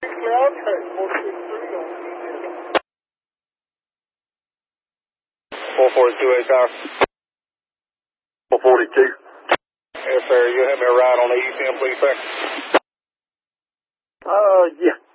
Cloud track 463 on 442 tower. 442. Yes, sir. You have me a ride on the east end, please, sir. Yeah.